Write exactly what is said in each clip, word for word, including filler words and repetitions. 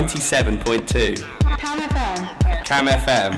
ninety-seven point two. Cam F M. Cam F M.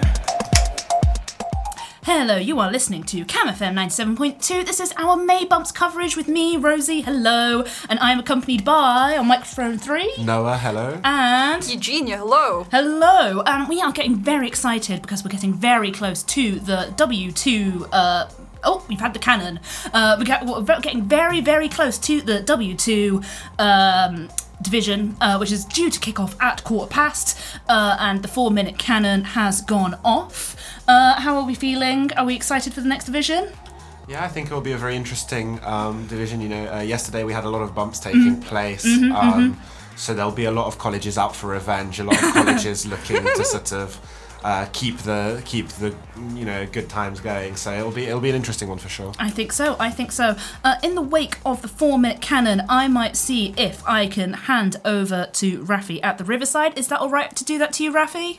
Hello, you are listening to Cam F M ninety-seven point two. This is our May Bumps coverage with me, Rosie, hello. And I'm accompanied by, on microphone three... Noah, hello. And... Eugenia, hello. Hello. And we are getting very excited because we're getting very close to the W two... Uh, oh, we've had the cannon. Uh, we get, we're getting very, very close to the W two... Um, division, uh, which is due to kick off at quarter past, uh, and the four-minute cannon has gone off. Uh, how are we feeling? Are we excited for the next division? Yeah, I think it will be a very interesting um, division. You know, uh, yesterday we had a lot of bumps taking Mm. place, Mm-hmm, um, mm-hmm. so there'll be a lot of colleges out for revenge, a lot of colleges looking to sort of uh, keep the keep the you know good times going. So it'll be it'll be an interesting one for sure. I think so. I think so. Uh, in the wake of the four-minute cannon, I might see if I can hand over to Rafi at the Riverside. Is that all right to do that to you, Rafi?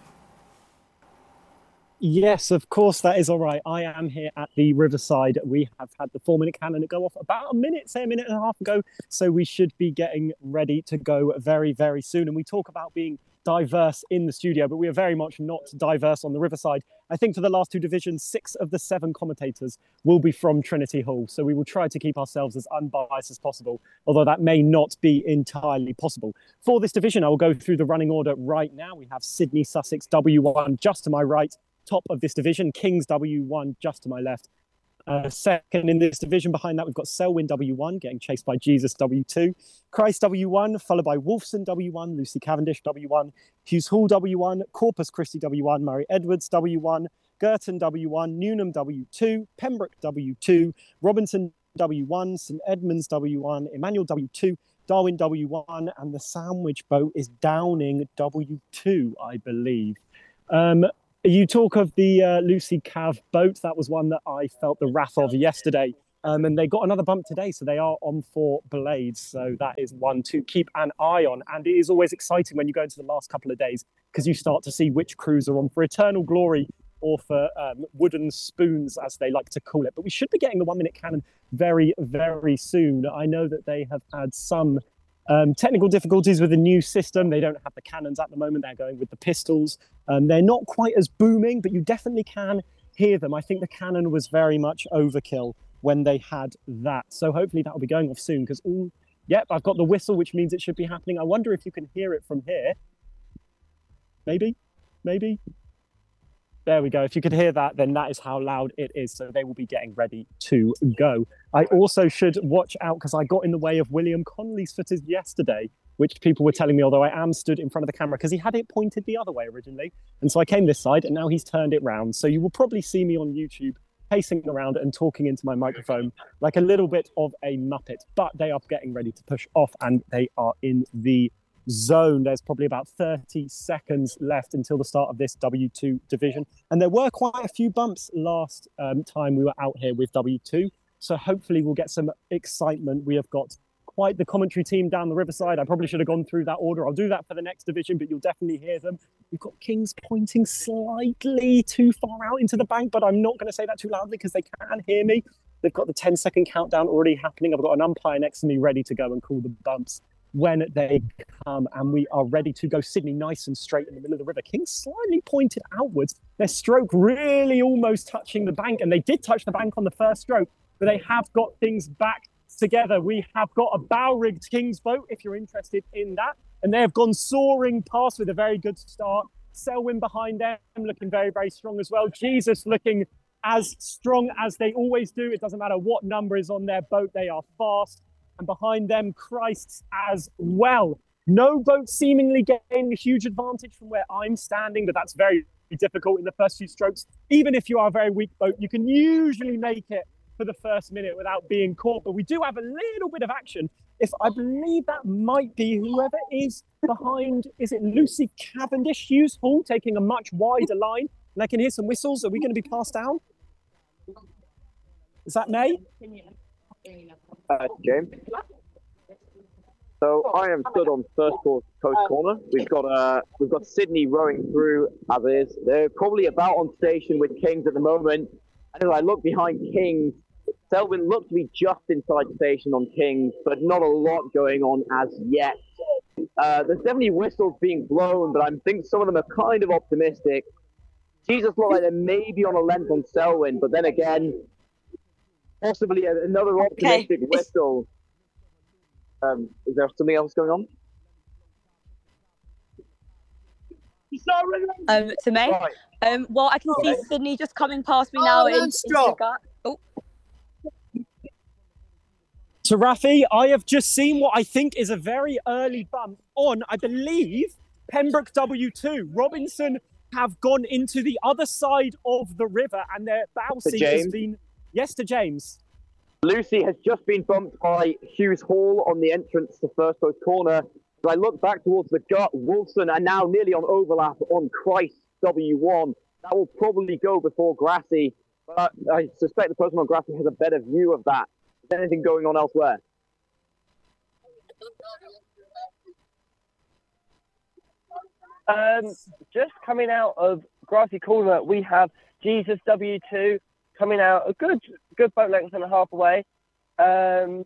Yes, of course, that is all right. I am here at the Riverside. We have had the four-minute cannon go off about a minute, say a minute and a half ago. So we should be getting ready to go very, very soon. And we talk about being diverse in the studio, but we are very much not diverse on the Riverside. I think for the last two divisions, six of the seven commentators will be from Trinity Hall. So we will try to keep ourselves as unbiased as possible, although that may not be entirely possible. For this division, I will go through the running order right now. We have Sydney Sussex W one just to my right. Top of this division, Kings W one just to my left. Uh, second in this division, behind that we've got Selwyn W one getting chased by Jesus W two, Christ W one followed by Wolfson W one, Lucy Cavendish W one, Hughes Hall W one, Corpus Christi W one, Murray Edwards W one, Girton W one, Newnham W two, Pembroke W two, Robinson W one, St Edmunds W one, Emmanuel W two, Darwin W one, and the sandwich boat is Downing W two, I believe. Um, You talk of the uh, Lucy Cav boat. That was one that I felt the wrath of yesterday. Um, and they got another bump today, so they are on for blades. So that is one to keep an eye on. And it is always exciting when you go into the last couple of days because you start to see which crews are on for Eternal Glory or for um, wooden spoons, as they like to call it. But we should be getting the one-minute cannon very, very soon. I know that they have had some Um, technical difficulties with the new system. They don't have the cannons at the moment. They're going with the pistols. Um, they're not quite as booming, but you definitely can hear them. I think the cannon was very much overkill when they had that. So hopefully that will be going off soon because, all, yep, I've got the whistle, which means it should be happening. I wonder if you can hear it from here. Maybe, maybe. There we go. If you could hear that, then that is how loud it is. So they will be getting ready to go. I also should watch out because I got in the way of William Connolly's footage yesterday, which people were telling me, although I am stood in front of the camera because he had it pointed the other way originally. And so I came this side and now he's turned it round. So you will probably see me on YouTube pacing around and talking into my microphone like a little bit of a Muppet. But they are getting ready to push off and they are in the zone. There's probably about thirty seconds left until the start of this W two division. And there were quite a few bumps last um, time we were out here with W two. So hopefully we'll get some excitement. We have got quite the commentary team down the Riverside. I probably should have gone through that order. I'll do that for the next division, but you'll definitely hear them. We've got Kings pointing slightly too far out into the bank, but I'm not going to say that too loudly because they can hear me. They've got the ten second countdown already happening. I've got an umpire next to me ready to go and call the bumps when they come, and we are ready to go. Sydney nice and straight in the middle of the river. Kings slightly pointed outwards. Their stroke really almost touching the bank, and they did touch the bank on the first stroke, but they have got things back together. We have got a bow-rigged Kings boat, if you're interested in that, and they have gone soaring past with a very good start. Selwyn behind them looking very, very strong as well. Jesus looking as strong as they always do. It doesn't matter what number is on their boat, they are fast. And behind them, Christ's as well. No boat seemingly gaining a huge advantage from where I'm standing, but that's very difficult in the first few strokes. Even if you are a very weak boat, you can usually make it for the first minute without being caught. But we do have a little bit of action. If I believe that might be whoever is behind, is it Lucy Cavendish, Hughes Hall, taking a much wider line? And I can hear some whistles. Are we going to be passed down? Is that May? Uh, James. So I am stood on first coast corner. We've got uh, we've got Sydney rowing through as is. They're probably about on station with Kings at the moment. And as I look behind Kings, Selwyn looks to be just inside station on Kings, but not a lot going on as yet. Uh, there's definitely whistles being blown, but I think some of them are kind of optimistic. Jesus looked like they may be on a length on Selwyn, but then again, possibly another optimistic Okay. whistle. Um, is there something else going on? Um, to me. Right. Um, well, I can see Sydney just coming past me Oh, now then in, into the stop. gut. Oh, To Rafi, I have just seen what I think is a very early bump on, I believe, Pembroke W two. Robinson have gone into the other side of the river and their bow To seat has James. been... Yes, to James. Lucy has just been bumped by Hughes Hall on the entrance to First Post Corner. As I look back towards the gut, Wolfson are now nearly on overlap on Christ W one. That will probably go before Grassy, but I suspect the person on Grassy has a better view of that. Is there anything going on elsewhere? Um, just coming out of Grassy Corner, we have Jesus W two coming out a good good boat length and a half away. Um,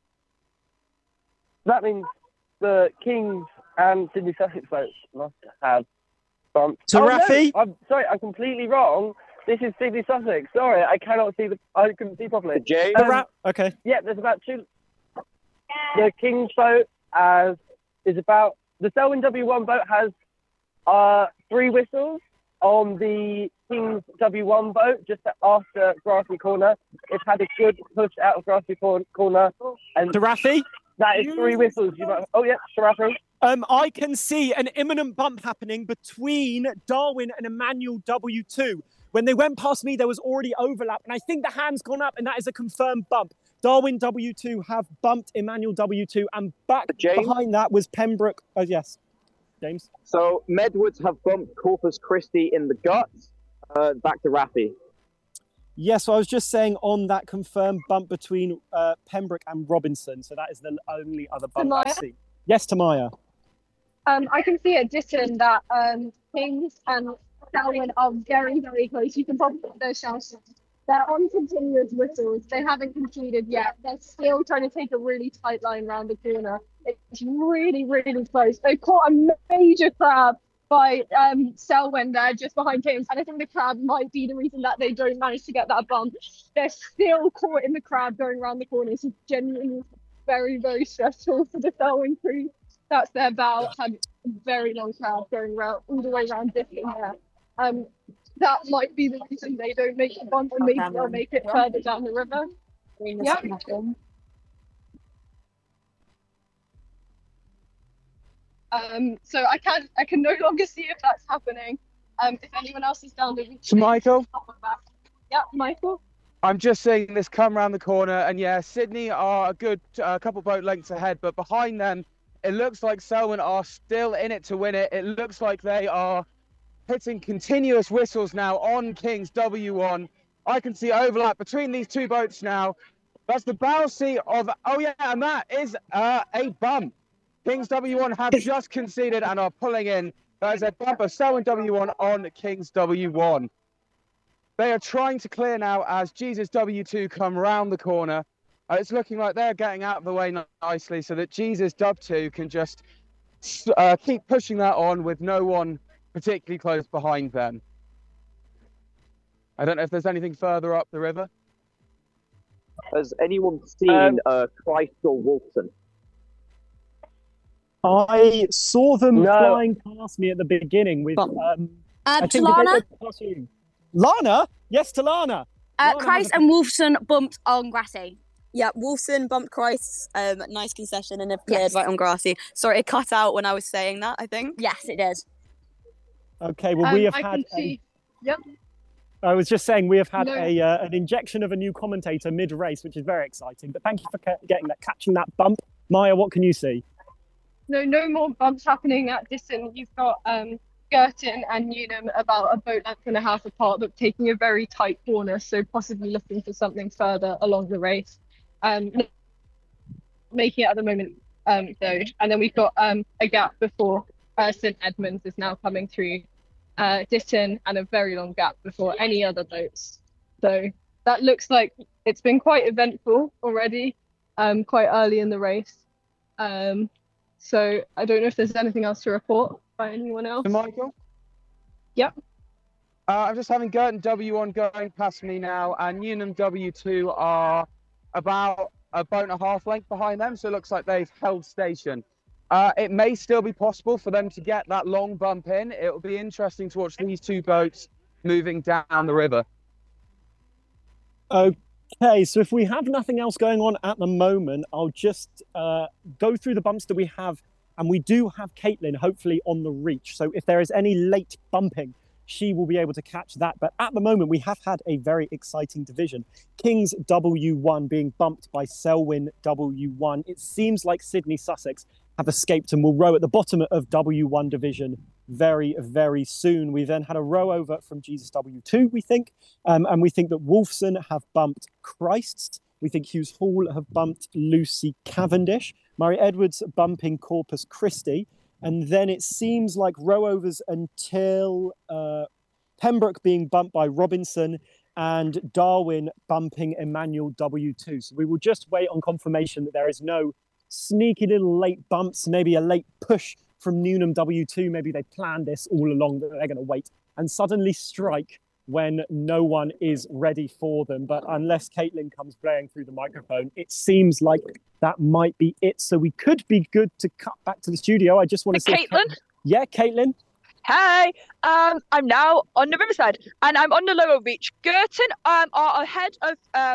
that means the Kings and Sydney Sussex boats must have bumped. To oh, no, Rafi? I'm sorry, I'm completely wrong. This is Sydney Sussex. Sorry, I cannot see the. I couldn't see properly. James? To Um, Ra- okay. Yeah, there's about two. The King's boat has is about the Selwyn W one boat has uh three whistles on the King's W one boat just after Grassy Corner. It's had a good push out of Grassy Cor- Corner, and To Rafi? that is three whistles. You might. Oh yeah, Sharafi. Um, I can see an imminent bump happening between Darwin and Emmanuel W two. When they went past me, there was already overlap, and I think the hand's gone up, and that is a confirmed bump. Darwin W two have bumped Emmanuel W two, and back James? behind that was Pembroke. Oh, yes, James. So Medwards have bumped Corpus Christi in the gut. Uh, back to Rafi. Yes, so I was just saying on that confirmed bump between uh, Pembroke and Robinson. So that is the only other bump I Tamaya? see. Yes, Tamaya. Um, I can see at Ditton that um, Kings and Selwyn are very, very close. You can probably put those shouts. They're on continuous whistles. They haven't conceded yet. They're still trying to take a really tight line around the corner. It's really, really close. They caught a major crab by um, Selwyn there just behind Kings. And I think the crab might be the reason that they don't manage to get that bump. They're still caught in the crab going around the corner. It's genuinely very, very stressful for the Selwyn crew. That's their bow. Had a very long crowd going around all the way around Ditton there. Um, that might be the reason they don't make the bump, and maybe they'll make it further down the river. Yeah. Um, so I can I can no longer see if that's happening. Um, if anyone else is down there, we So, Michael? Yeah, Michael. I'm just seeing this come round the corner, and yeah, Sydney are a good uh, couple boat lengths ahead, but behind them, it looks like Selwyn are still in it to win it. It looks like they are hitting continuous whistles now on King's W one. I can see overlap between these two boats now. That's the bow seat of, oh yeah, and that is uh, a bump. King's W one have just conceded and are pulling in. That is a bump of Selwyn W one on King's W one. They are trying to clear now as Jesus W two come round the corner. Uh, it's looking like they're getting out of the way nicely so that Jesus W two can just uh, keep pushing that on with no one particularly close behind them. I don't know if there's anything further up the river. Has anyone seen Um, uh, Christ or Wolfson? I saw them No. flying past me at the beginning with. Bump. Um, Uh, I think they Talana, went past you. Lana? Yes, to Lana. uh, Lana Christ has a- and Wolfson bumped on Grassy. Yeah, Wolfson bumped Christ. Um, nice concession, and they've cleared Yes. right on Grassy. Sorry, it cut out when I was saying that. I think. Yes, it did. Okay, well, Um, we have I had. can a- see. Yep. I was just saying we have had No. a uh, an injection of a new commentator mid-race, which is very exciting. But thank you for ca- getting that, catching that bump. Maya, what can you see? No, no more bumps happening at Ditton. You've got um, Girton and Newnham about a boat length and a half apart, but taking a very tight corner, so possibly looking for something further along the race. Um, making it at the moment, um, though. And then we've got um, a gap before uh, St Edmunds is now coming through uh, Ditton, and a very long gap before any other boats. So that looks like it's been quite eventful already, um, quite early in the race. Um, So I don't know if there's anything else to report by anyone else. So Michael? Yep. Uh, I'm just having Girton W one going past me now, and Newnham W two are about a boat and a half length behind them, so it looks like they've held station. Uh, it may still be possible for them to get that long bump in. It will be interesting to watch these two boats moving down the river. Okay, so if we have nothing else going on at the moment, I'll just uh, go through the bumps that we have, and we do have Caitlin hopefully on the reach. So if there is any late bumping, she will be able to catch that. But at the moment, we have had a very exciting division. Kings W one being bumped by Selwyn W one. It seems like Sydney Sussex have escaped and will row at the bottom of W one division very, very soon. We then had a row over from Jesus W two, we think. Um, and we think that Wolfson have bumped Christ's. We think Hughes Hall have bumped Lucy Cavendish. Murray Edwards bumping Corpus Christi. And then it seems like rowovers until uh, Pembroke being bumped by Robinson and Darwin bumping Emmanuel W two. So we will just wait on confirmation that there is no sneaky little late bumps, maybe a late push from Newnham W two. Maybe they planned this all along, that they're going to wait and suddenly strike when no one is ready for them. But unless Caitlin comes playing through the microphone, it seems like that might be it. So we could be good to cut back to the studio. I just want to say... Caitlin? Yeah, Caitlin? Hey, um, I'm now on the Riverside, and I'm on the lower reach. Girton um, are ahead of um,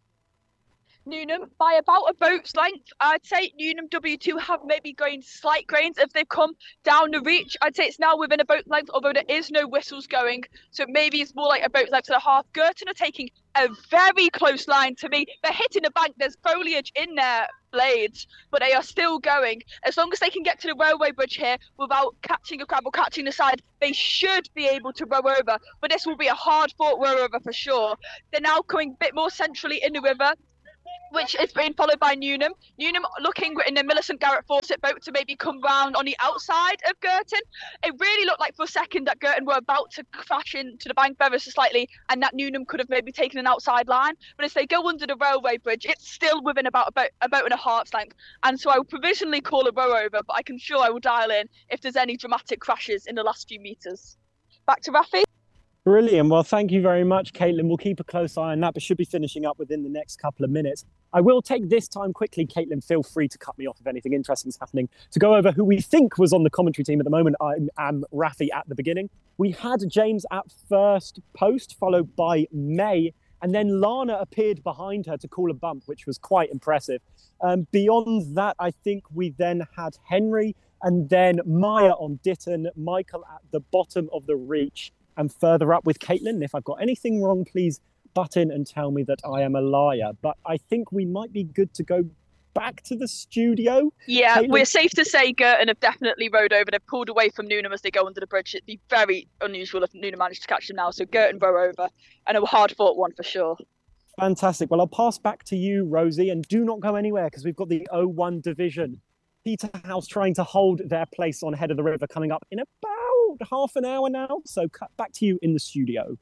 Newnham by about a boat's length. I'd say Newnham W two have maybe gained slight gains if they've come down the reach. I'd say it's now within a boat length, although there is no whistles going. So maybe it's more like a boat length and a half. Girton are taking a very close line to me. They're hitting the bank. There's foliage in their blades, but they are still going. As long as they can get to the railway bridge here without catching a crab or catching the side, they should be able to row over. But this will be a hard-fought row over for sure. They're now coming a bit more centrally in the river, which is being followed by Newnham. Newnham looking in the Millicent Garrett Fawcett boat to maybe come round on the outside of Girton. It really looked like for a second that Girton were about to crash into the bank ever so slightly, and that Newnham could have maybe taken an outside line. But as they go under the railway bridge, it's still within about a boat, a boat and a half's length. And so I will provisionally call a row over, but I can sure I will dial in if there's any dramatic crashes in the last few metres. Back to Rafi. Brilliant. Well, thank you very much, Caitlin. We'll keep a close eye on that, but should be finishing up within the next couple of minutes. I will take this time quickly. Caitlin, feel free to cut me off if anything interesting is happening, to go over who we think was on the commentary team at the moment. I am Rafi at the beginning. We had James at first post, followed by May, and then Lana appeared behind her to call a bump, which was quite impressive. Um, beyond that, I think we then had Henry, and then Maya on Ditton, Michael at the bottom of the reach, and further up with Caitlin. If I've got anything wrong, please butt in and tell me that I am a liar. But I think we might be good to go back to the studio. Yeah, Caitlin? We're safe to say Girton have definitely rowed over. They've pulled away from Newnham as they go under the bridge. It'd be very unusual if Newnham managed to catch them now. So Girton row over, and a hard-fought one for sure. Fantastic. Well, I'll pass back to you, Rosie, and do not go anywhere because we've got the O one division. Peterhouse trying to hold their place on Head of the River coming up in about half an hour now. So cut back to you in the studio.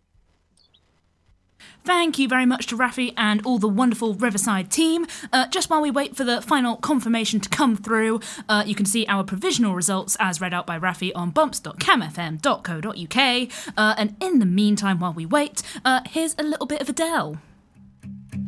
Thank you very much to Rafi and all the wonderful Riverside team. Uh, just while we wait for the final confirmation to come through, uh, you can see our provisional results as read out by Rafi on bumps dot cam f m dot co dot u k. Uh, and in the meantime, while we wait, uh, here's a little bit of Adele.